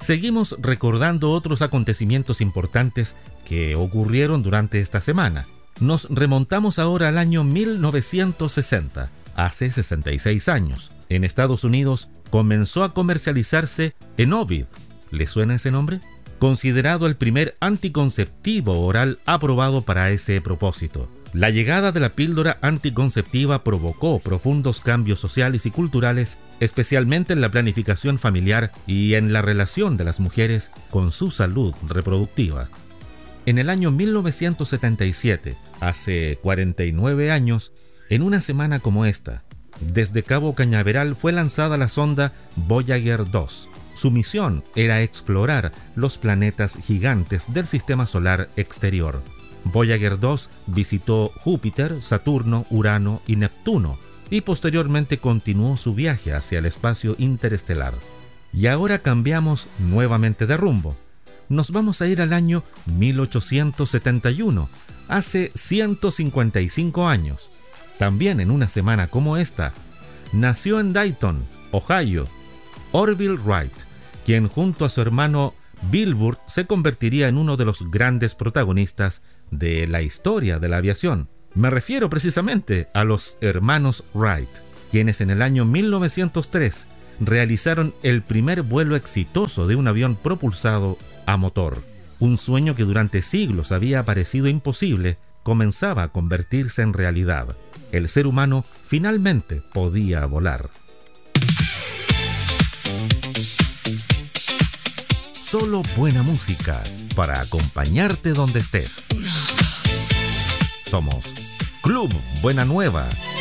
Seguimos recordando otros acontecimientos importantes que ocurrieron durante esta semana. Nos remontamos ahora al año 1960, hace 66 años. En Estados Unidos comenzó a comercializarse Enovid. ¿Le suena ese nombre? Considerado el primer anticonceptivo oral aprobado para ese propósito. La llegada de la píldora anticonceptiva provocó profundos cambios sociales y culturales, especialmente en la planificación familiar y en la relación de las mujeres con su salud reproductiva. En el año 1977, hace 49 años, en una semana como esta, desde Cabo Cañaveral fue lanzada la sonda Voyager 2. Su misión era explorar los planetas gigantes del sistema solar exterior. Voyager 2 visitó Júpiter, Saturno, Urano y Neptuno y posteriormente continuó su viaje hacia el espacio interestelar. Y ahora cambiamos nuevamente de rumbo. Nos vamos a ir al año 1871, hace 155 años. También en una semana como esta, nació en Dayton, Ohio, Orville Wright, quien junto a su hermano Wilbur se convertiría en uno de los grandes protagonistas de la historia de la aviación. Me refiero precisamente a los hermanos Wright, quienes en el año 1903 realizaron el primer vuelo exitoso de un avión propulsado a motor. Un sueño que durante siglos había parecido imposible comenzaba a convertirse en realidad. El ser humano finalmente podía volar. Solo buena música para acompañarte donde estés. Somos Club Buena Nueva.